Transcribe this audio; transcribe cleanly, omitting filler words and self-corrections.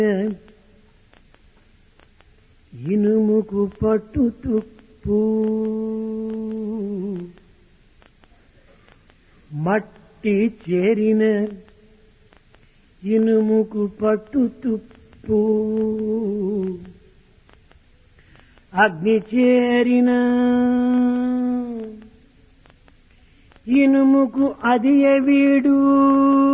ఇనుముకు పట్టు తుప్పు మట్టి చేరిన ఇనుముకు పట్టు తుప్పు అగ్ని చేరిన ఇనుముకు అది వీడు